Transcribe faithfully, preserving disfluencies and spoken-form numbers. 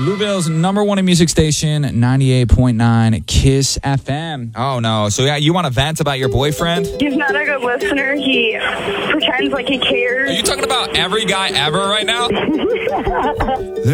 Louisville's number one in music station, ninety-eight point nine Kiss F M. Oh, no. So, yeah, you want to vent about your boyfriend? He's not a good listener. He pretends like he cares. Are you talking about every guy ever right now?